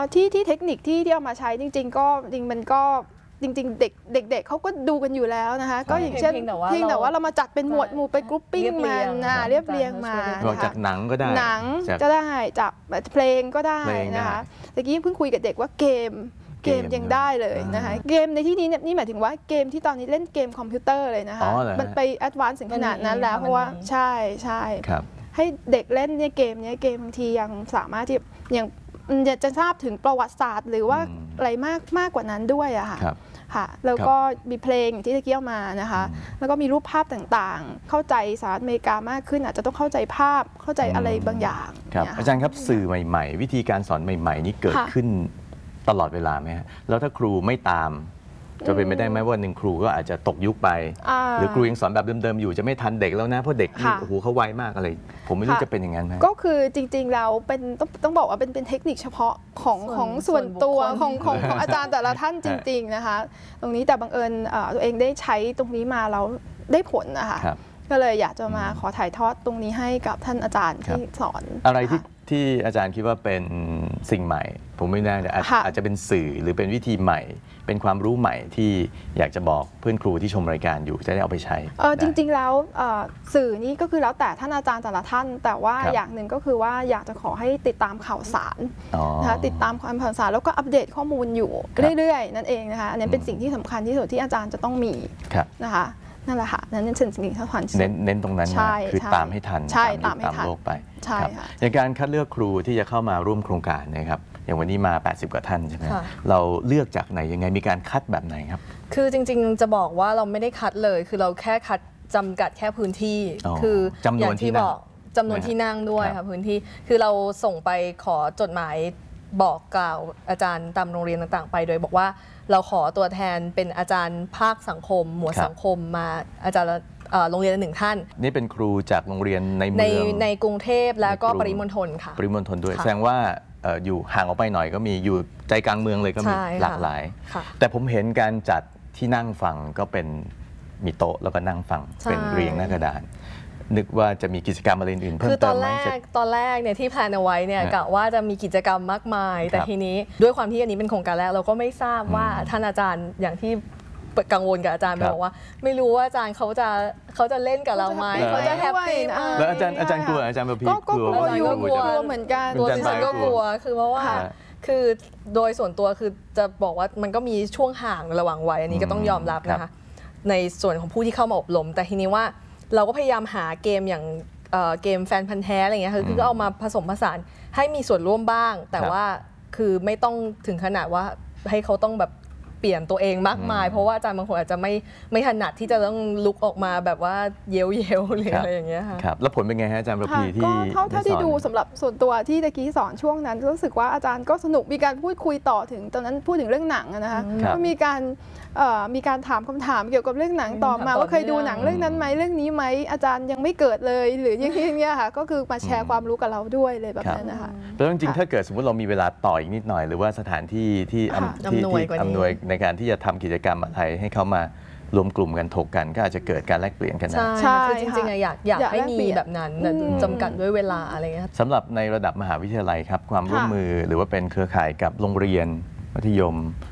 ที่เทคนิคที่เอามาใช้จริงๆก็มันก็จริงๆเด็กเขาก็ดูกันอยู่แล้วนะคะก็อย่างเช่นเพียงแต่ว่าเรามาจัดเป็นหมวดหมู่ไปกรุ๊ปปิ้งมันเรียบเรียงมาจากหนังก็ได้หนังก็ได้จากเพลงก็ได้นะคะตะกี้เพิ่งคุยกับเด็กว่าเกมยังได้เลยนะคะเกมในที่นี้นี่หมายถึงว่าเกมที่ตอนนี้เล่นเกมคอมพิวเตอร์เลยนะคะมันไปแอดวานซ์ถึงขนาดนั้นแล้วเพราะว่าใช่ให้เด็กเล่นเนี่ยเกมบางทียังสามารถที่ยังจะทราบถึงประวัติศาสตร์หรือว่าอะไรมากกว่านั้นด้วยอะค่ะแล้วก็มีเพลงอย่างที่ตะกี้เอามานะคะแล้วก็มีรูปภาพต่างๆเข้าใจสหรัฐอเมริกามากขึ้นอาจจะต้องเข้าใจภาพเข้าใจอะไรบางอย่างครับอาจารย์ครับสื่อใหม่ๆวิธีการสอนใหม่ๆนี้เกิดขึ้นตลอดเวลาไหมฮะแล้วถ้าครูไม่ตามจะเป็นไม่ได้ไหมว่าหนึ่งครูก็อาจจะตกยุคไปหรือครูยังสอนแบบเดิมๆอยู่จะไม่ทันเด็กแล้วนะเพราะเด็กนี่โอ้โหเขาไวมากอะไรผมไม่รู้จะเป็นอย่างนั้นไหมก็คือจริงๆแล้วเป็นต้องบอกว่าเป็นเทคนิคเฉพาะของส่วนตัวของอาจารย์แต่ละท่านจริงๆนะคะตรงนี้แต่บังเอิญตัวเองได้ใช้ตรงนี้มาแล้วได้ผลนะคะก็เลยอยากจะมาขอถ่ายทอดตรงนี้ให้กับท่านอาจารย์ที่สอนอะไรที่อาจารย์คิดว่าเป็นสิ่งใหม่ผมไม่แน่อาจจะเป็นสื่อหรือเป็นวิธีใหม่เป็นความรู้ใหม่ที่อยากจะบอกเพื่อนครูที่ชมรายการอยู่จะได้เอาไปใช้จริงๆแล้วสื่อนี้ก็คือแล้วแต่ท่านอาจารย์แต่ละท่านแต่ว่าอย่างหนึ่งก็คือว่าอยากจะขอให้ติดตามข่าวสารนะคะติดตามความข่าวสารแล้วก็อัปเดตข้อมูลอยู่เรื่อยๆนั่นเองนะคะอันนี้เป็นสิ่งที่สำคัญที่สุดที่อาจารย์จะต้องมีนะคะนั่นแหละค่ะนั่นเป็นสิ่งที่สำคัญเน้นตรงนั้นคือตามให้ทันตามโลกไปในการคัดเลือกครูที่จะเข้ามาร่วมโครงการนะครับอย่างวันนี้มา80กว่าท่านใช่ไหมเราเลือกจากไหนยังไงมีการคัดแบบไหนครับคือจริงๆจะบอกว่าเราไม่ได้คัดเลยคือเราแค่คัดจำกัดแค่พื้นที่คืออย่างที่บอกจำนวนที่นั่งด้วยค่ะพื้นที่คือเราส่งไปขอจดหมายบอกกล่าวอาจารย์ตามโรงเรียนต่างๆไปโดยบอกว่าเราขอตัวแทนเป็นอาจารย์ภาคสังคมหมวดสังคมมาอาจารย์โรงเรียนละ1ท่านนี่เป็นครูจากโรงเรียนในเมืองในกรุงเทพแล้วก็ปริมณฑลค่ะปริมณฑลด้วยแสดงว่าอยู่ห่างออกไปหน่อยก็มีอยู่ใจกลางเมืองเลยก็มีหลากหลายแต่ผมเห็นการจัดที่นั่งฟังก็เป็นมีโต๊ะแล้วก็นั่งฟังเป็นเรียงหน้ากระดานนึกว่าจะมีกิจกรรมอะไรอื่นเพิ่มเติมไหมตอนแรกเนี่ยที่แพลนเอาไว้เนี่ยกะว่าจะมีกิจกรรมมากมายแต่ทีนี้ด้วยความที่อันนี้เป็นโครงการแรกเราก็ไม่ทราบว่าท่านอาจารย์อย่างที่กังวลกับอาจารย์บอกว่าไม่รู้ว่าอาจารย์เขาจะเล่นกับเราไหมเขาจะแฮปปี้ไหมแล้วอาจารย์กลัวอาจารย์ประพีกลัวอยู่กลัวเหมือนกันตัวดิฉันก็กลัวคือเพราะว่าคือโดยส่วนตัวคือจะบอกว่ามันก็มีช่วงห่างระหว่างวัยอันนี้ก็ต้องยอมรับนะคะในส่วนของผู้ที่เข้ามาอบรมแต่ทีนี้ว่าเราก็พยายามหาเกมอย่างเกมแฟนพันธ์แท้อะไรเงี้ยคือก็เอามาผสมผสานให้มีส่วนร่วมบ้างแต่ว่าคือไม่ต้องถึงขนาดว่าให้เขาต้องแบบเปลี่ยนตัวเองมากมายเพราะว่าอาจารย์บางคนอาจจะไม่ถนัดที่จะต้องลุกออกมาแบบว่าเย้ยวหรืออะไรอย่างเงี้ยค่ะครับแล้วผลเป็นไงฮะอาจารย์ประพีที่เท่าที่ดูสำหรับส่วนตัวที่ตะกี้สอนช่วงนั้นรู้สึกว่าอาจารย์ก็สนุกมีการพูดคุยต่อถึงตอนนั้นพูดถึงเรื่องหนังนะคะก็มีการถามคำถามเกี่ยวกับเรื่องหนังต่อมาว่าเคยดูหนังเรื่องนั้นไหมเรื่องนี้ไหมอาจารย์ยังไม่เกิดเลยหรืออย่างเงี้ยค่ะก็คือมาแชร์ความรู้กับเราด้วยเลยแบบนั้นนะคะแล้วจริงๆถ้าเกิดสมมติเรามีเวลาต่ออีกนิดหน่อยหรือว่าสถานที่ที่อำนวยในการที่จะทำกิจกรรมอะไรให้เขามารวมกลุ่มกันถกกันก็อาจจะเกิดการแลกเปลี่ยนกันนะใช่คือจริงๆอยากให้มีแบบนั้นจำกัดด้วยเวลาอะไรเงี้ยสำหรับในระดับมหาวิทยาลัยครับความร่วมมือหรือว่าเป็นเครือข่ายกับโรงเรียนมัธยม